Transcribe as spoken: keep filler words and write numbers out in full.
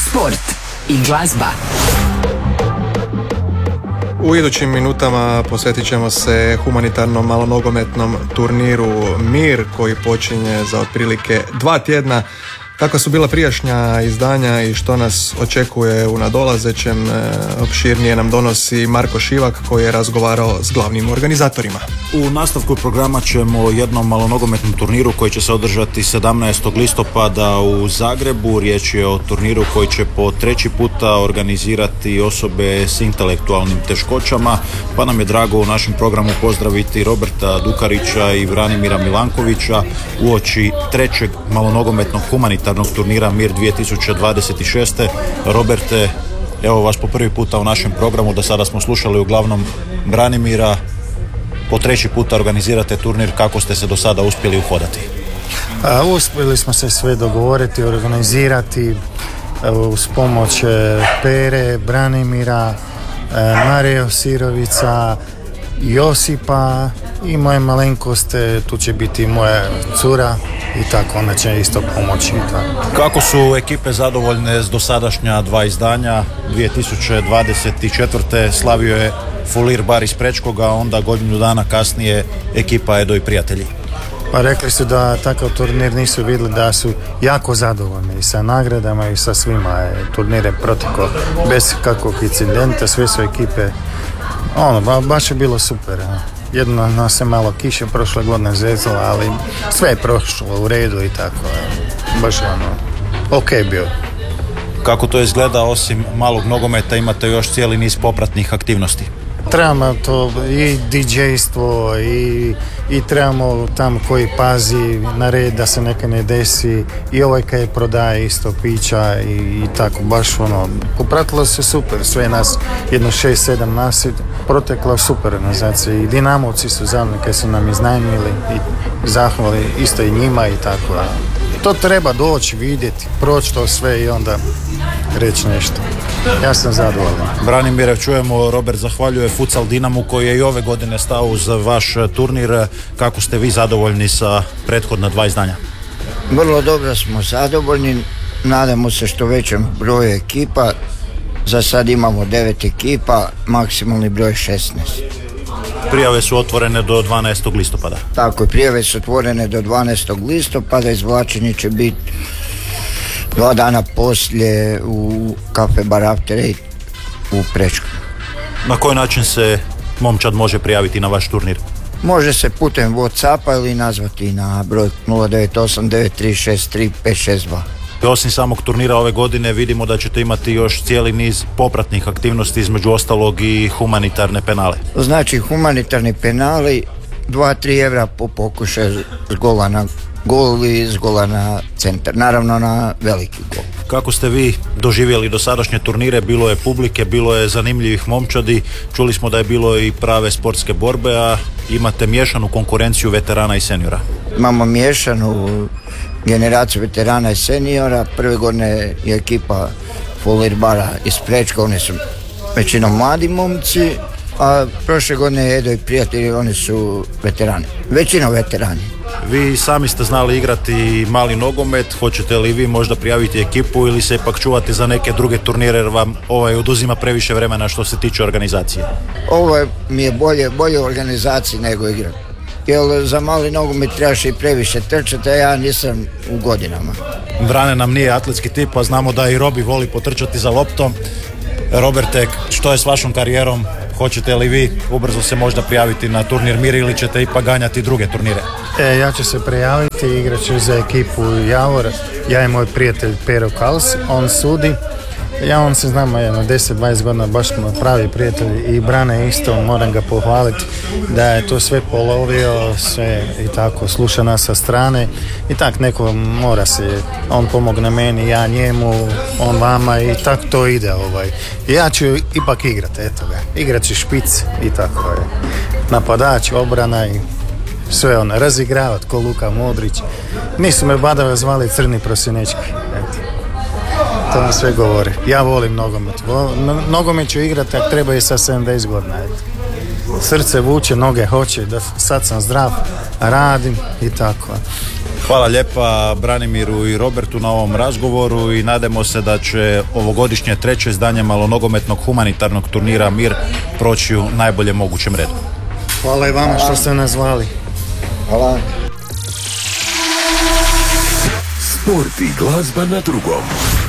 sport i glazba. U idućim minutama posvetit ćemo se humanitarnom malonogometnom turniru Mir koji počinje za otprilike dva tjedna. Kakva su bila prijašnja izdanja i što nas očekuje u nadolazećem, opširnije nam donosi Marko Šivak koji je razgovarao s glavnim organizatorima. U nastavku programa ćemo o jednom malonogometnom turniru koji će se održati sedamnaestog listopada u Zagrebu. Riječ je o turniru koji će po treći puta organizirati osobe s intelektualnim teškoćama, pa nam je drago u našem programu pozdraviti Roberta Dukarića i Branimira Milankovića uoči trećeg malonogometnog humanitarnog turnira Mir dvije tisuće dvadeset šest. Roberte, evo vas po prvi puta u našem programu, do sada smo slušali uglavnom Branimira. Po treći puta organizirate turnir, kako ste se do sada uspjeli uhodati? A, uspjeli smo se sve dogovoriti, organizirati uz pomoć Pere, Branimira, Marije Sirovica, Josipa i moje malenkoste, tu će biti moja cura i tako, ona će isto pomoći. Kako su ekipe zadovoljne s dosadašnja dva izdanja? dvije tisuće dvadeset četvrte slavio je Fulir bar iz Prečkoga, onda godinu dana kasnije ekipa Edo i prijatelji. Pa rekli su da takav turnir nisu vidjeli, da su jako zadovoljni i sa nagradama i sa svima. Turnir je protekao bez kakvog incidenta, sve su ekipe, ono, ba, baš je bilo super. Jedno nas se malo kiše prošle godine zezala, ali sve je prošlo u redu i tako. Baš je ono, ok bio. Kako to izgleda, osim malog nogometa imate još cijeli niz popratnih aktivnosti? Trebamo to i didžejstvo i, i trebamo tam koji pazi na red da se neka ne desi i ovaj kaj prodaje isto pića i, i tako baš ono, popratilo se super, sve nas, jedno šest, sedam nas je protekla super organizacija i Dinamovci su zadnji kaj su nam iznajmili i zahvali isto i njima i tako. To treba doći, vidjeti, proći to sve i onda reći nešto. Ja sam zadovoljan. Branimire, čujemo, Robert zahvaljuje Futsal Dinamu koji je i ove godine stao uz vaš turnir. Kako ste vi zadovoljni sa prethodna dva izdanja? Vrlo dobro smo zadovoljni. Nadamo se što većem broju ekipa. Za sad imamo devet ekipa, maksimalni broj šesnaest. Prijave su otvorene do dvanaestog listopada. Tako je, prijave su otvorene do dvanaestog listopada, izvlačenje će biti dva dana poslije u kafe Bar After Eight u Prečku. Na koji način se momčad može prijaviti na vaš turnir? Može se putem WhatsAppa ili nazvati na broj nula devet osam devet tri šest tri pet šest dva. Osim samog turnira ove godine vidimo da ćete imati još cijeli niz popratnih aktivnosti, između ostalog i humanitarne penale. Znači humanitarni penali, dva do tri evra po pokušaju s gola na gol ili s gola na centar, naravno na veliki gol. Kako ste vi doživjeli dosadašnje turnire? Bilo je publike, bilo je zanimljivih momčadi, čuli smo da je bilo i prave sportske borbe, a imate miješanu konkurenciju veterana i seniora. Imamo miješanu generaciju veterana i seniora. Prve godine je ekipa Fulir bara iz Prečka, oni su većinom mladi momci, a prošle godine Edo i prijatelji, oni su veterani, većinom veterani. Vi sami ste znali igrati mali nogomet, hoćete li vi možda prijaviti ekipu ili se ipak čuvati za neke druge turnire jer vam ovaj oduzima previše vremena što se tiče organizacije? Ovo mi je bolje, bolje u organizaciji nego igrati. Jer za mali nogomet trebaš i previše trčati, a ja nisam u godinama. Brane nam nije atletski tip, a znamo da i Robi voli potrčati za loptom. Roberte, što je s vašom karijerom? Hoćete li vi ubrzo se možda prijaviti na turnir Mir ili ćete ipak ganjati druge turnire? E, ja ću se prijaviti, igrat ću za ekipu Javor. Ja i moj prijatelj Pero Kals, on sudi. Ja on se znamo jedno deset do dvadeset godina, baš smo pravi prijatelji i Brane isto, moram ga pohvaliti da je to sve polovio, sve i tako, sluša nas sa strane i tak neko mora se, on pomogne meni, ja njemu, on vama i tak to ide. Ovaj. Ja ću ipak igrati, eto ga, igrat ću špic i tako je. Napadač, obrana i sve ono, razigravat ko Luka Modrić. Nisu me badave zvali crni prosjenečki, eto. To mi sve govori. Ja volim nogomet. Nogomet ću igrati ako treba i sa sedamdeset godina. Eto. srce vuče, noge hoće, da sad sam zdrav, radim i tako. Hvala lijepa Branimiru i Robertu na ovom razgovoru i nadamo se da će ovogodišnje treće izdanje malonogometnog humanitarnog turnira Mir proći u najboljem mogućem redu. Hvala i vama što ste nas zvali. Hvala. Sport i glazba na drugom.